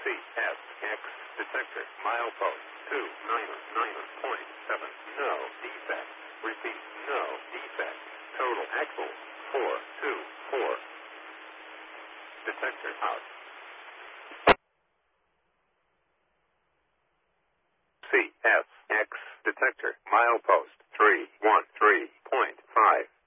CSX detector milepost 299.7. No defect. Repeat, no defect. Total axle 424. Detector out. CSX detector milepost 313.5.